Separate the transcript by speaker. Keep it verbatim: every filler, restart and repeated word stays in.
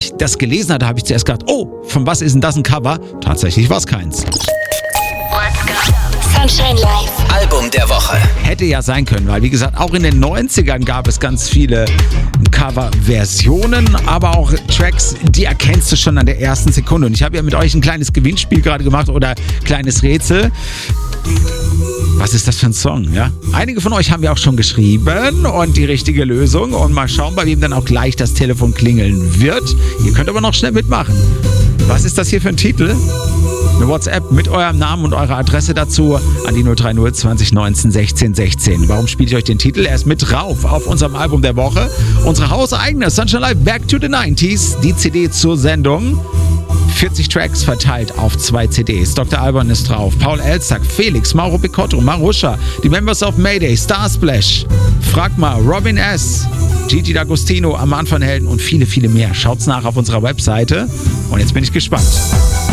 Speaker 1: ich das gelesen hatte, habe ich zuerst gedacht, oh, von was ist denn das ein Cover? Tatsächlich war es keins.
Speaker 2: Sunshine Live.
Speaker 3: Album der Woche.
Speaker 1: Hätte ja sein können, weil wie gesagt, auch in den neunzigern gab es ganz viele Cover-Versionen, aber auch Tracks, die erkennst du schon an der ersten Sekunde. Und ich habe ja mit euch ein kleines Gewinnspiel gerade gemacht oder kleines Rätsel. Was ist das für ein Song? Ja? Einige von euch haben ja auch schon geschrieben und die richtige Lösung. Und mal schauen, bei wem dann auch gleich das Telefon klingeln wird. Ihr könnt aber noch schnell mitmachen. Was ist das hier für ein Titel? Eine WhatsApp mit eurem Namen und eurer Adresse dazu an die null drei null zwanzig neunzehn sechzehn sechzehn. Warum spiele ich euch den Titel? Er ist mit drauf auf unserem Album der Woche. Unsere hauseigene Sunshine Live Back to the neunziger. Die C D zur Sendung. vierzig Tracks verteilt auf zwei C Ds. Doktor Alban ist drauf. Paul Elzack, Felix, Mauro Picotto, Marusha, die Members of Mayday, Starsplash, Fragma, Robin S., Gigi D'Agostino, Aman van Helden und viele, viele mehr. Schaut's nach auf unserer Webseite. Und jetzt bin ich gespannt.